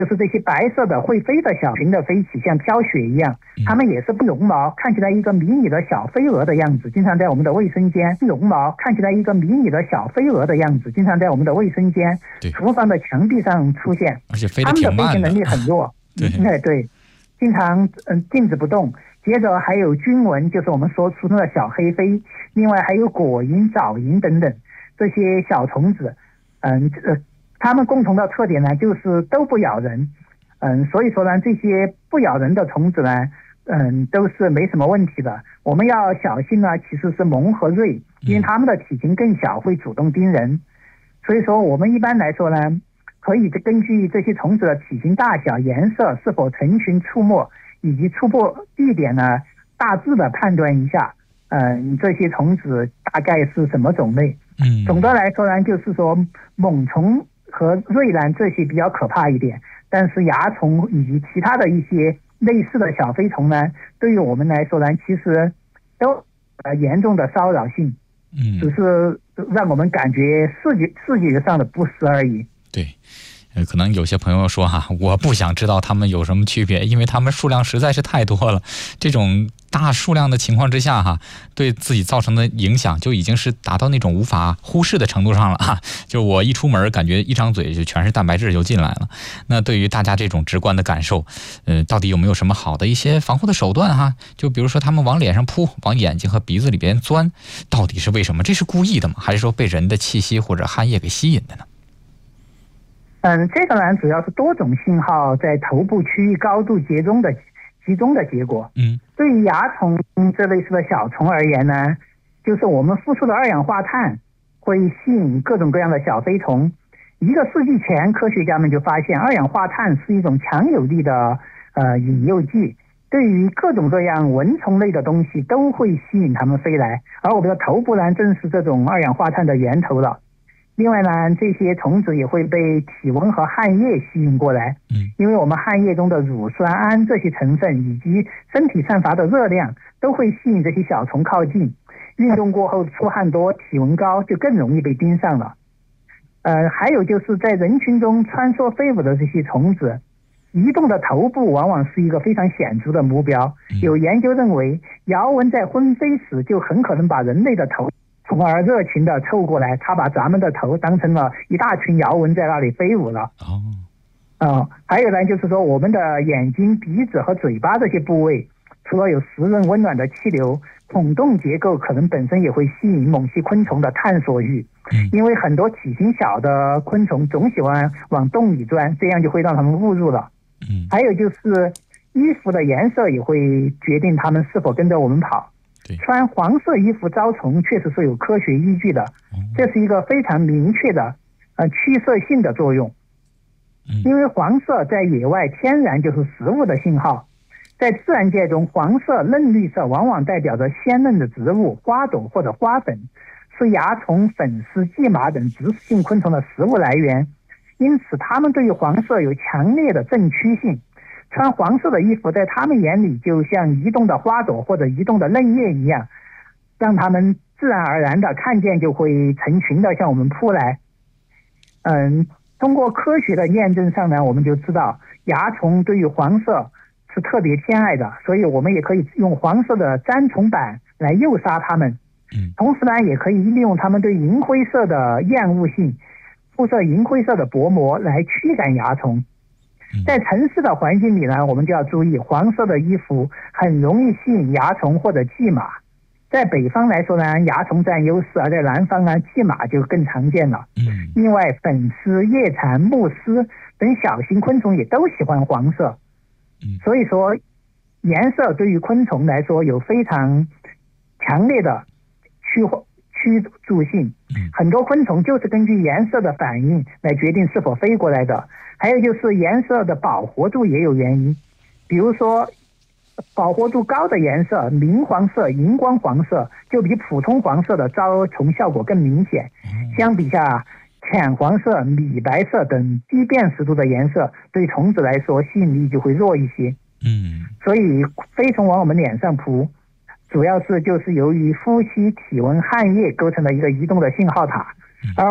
就是这些白色的会飞的小群的飞起，像飘雪一样，它们也是不绒毛，看起来一个迷你的小飞蛾的样子，经常在我们的卫生间。绒毛看起来一个迷你的小飞蛾的样子，经常在我们的卫生间、厨房的墙壁上出现， 而且飞得挺慢的， 它们的飞行能力很弱。对，经常静止不动。接着还有军蚊，就是我们说俗称的小黑飞，另外还有果蝇、藻蝇等等这些小虫子。它们共同的特点呢，就是都不咬人。所以说呢，这些不咬人的虫子呢，都是没什么问题的。我们要小心呢，其实是虻和蚋，因为它们的体型更小，会主动叮人。所以说，我们一般来说呢，可以根据这些虫子的体型大小、颜色、是否成群出没，以及出没地点呢，大致的判断一下，这些虫子大概是什么种类。总的来说呢，就是说猛虫和蚋呢，这些比较可怕一点，但是蚜虫以及其他的一些类似的小飞虫呢，对于我们来说呢，其实都严重的骚扰性，只是让我们感觉视觉上的不适而已。 对。可能有些朋友说我不想知道它们有什么区别，因为它们数量实在是太多了。这种大数量的情况之下对自己造成的影响就已经是达到那种无法忽视的程度上了就我一出门感觉一张嘴就全是蛋白质就进来了。那对于大家这种直观的感受，到底有没有什么好的一些防护的手段就比如说他们往脸上扑，往眼睛和鼻子里边钻，到底是为什么？这是故意的吗？还是说被人的气息或者汗液给吸引的呢？ 这个呢，主要是多种信号在头部区域高度集中的结果。对于蚜虫这类似的小虫而言呢，就是我们呼出的二氧化碳会吸引各种各样的小飞虫。1个世纪前，科学家们就发现二氧化碳是一种强有力的引诱剂，对于各种各样蚊虫类的东西都会吸引它们飞来，而我们的头部呢，正是这种二氧化碳的源头了。另外呢，这些虫子也会被体温和汗液吸引过来，因为我们汗液中的乳酸胺这些成分以及身体散发的热量都会吸引这些小虫靠近。运动过后出汗多、体温高，就更容易被盯上了。还有就是在人群中穿梭飞舞的这些虫子，移动的头部往往是一个非常显著的目标。有研究认为，摇蚊在昏飞时就很可能把人类的头从而热情地凑过来，他把咱们的头当成了一大群摇蚊在那里飞舞了。还有呢，就是说我们的眼睛、鼻子和嘴巴这些部位，除了有湿润温暖的气流，孔洞结构可能本身也会吸引某些昆虫的探索欲。因为很多体型小的昆虫总喜欢往洞里钻，这样就会让它们误入了。还有就是衣服的颜色也会决定它们是否跟着我们跑。穿黄色衣服招虫确实是有科学依据的，这是一个非常明确的驱色性的作用。因为黄色在野外天然就是食物的信号，在自然界中，黄色、嫩绿色往往代表着鲜嫩的植物、花朵或者花粉，是蚜虫、粉丝、蓟马等植食性昆虫的食物来源，因此它们对于黄色有强烈的正趋性。穿黄色的衣服在他们眼里就像移动的花朵或者移动的嫩叶一样，让他们自然而然的看见就会成群的向我们扑来。通过科学的验证上呢，我们就知道蚜虫对于黄色是特别偏爱的，所以我们也可以用黄色的粘虫板来诱杀它们。同时呢，也可以利用它们对银灰色的厌恶性，铺设银灰色的薄膜来驱赶蚜虫。在城市的环境里呢，我们就要注意，黄色的衣服很容易吸引蚜虫或者蓟马。在北方来说呢，蚜虫占优势，而在南方呢，蓟马就更常见了。另外，粉丝、叶蝉、菟丝等小型昆虫也都喜欢黄色。所以说，颜色对于昆虫来说有非常强烈的驱逐性。很多昆虫就是根据颜色的反应来决定是否飞过来的。还有就是颜色的饱和度也有原因，比如说饱和度高的颜色，明黄色、荧光黄色，就比普通黄色的招虫效果更明显。相比下，浅黄色、米白色等低辨识度的颜色对虫子来说吸引力就会弱一些。所以飞虫往我们脸上扑，主要是就是由于呼吸、体温、汗液构成了一个移动的信号塔。而